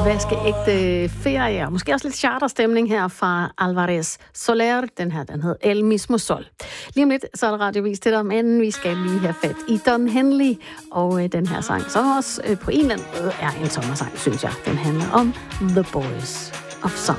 vaskeægte ferie, og måske også lidt charterstemning her fra Alvarez Soler. Den her, den hedder El Mismo Sol. Lige om lidt, så er der radiovis til dig, men vi skal lige have fat i Don Henley, og den her sang, som også på en eller anden måde er en sommersang, synes jeg. Den handler om The Boys of Summer.